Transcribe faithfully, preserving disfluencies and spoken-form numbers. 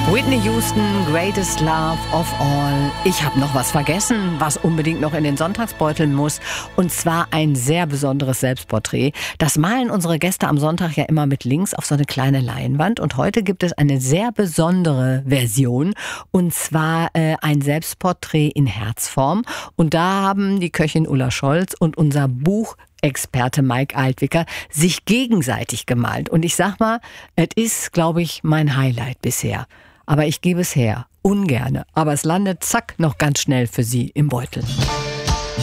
Whitney Houston, Greatest Love of All. Ich habe noch was vergessen, was unbedingt noch in den Sonntagsbeutel muss. Und zwar ein sehr besonderes Selbstporträt. Das malen unsere Gäste am Sonntag ja immer mit links auf so eine kleine Leinwand. Und heute gibt es eine sehr besondere Version. Und zwar äh, ein Selbstporträt in Herzform. Und da haben die Köchin Ulla Scholz und unser Buch Experte Mike Altwicker sich gegenseitig gemalt. Und ich sag mal, es ist, glaube ich, mein Highlight bisher. Aber ich gebe es her, ungerne. Aber es landet zack noch ganz schnell für Sie im Beutel.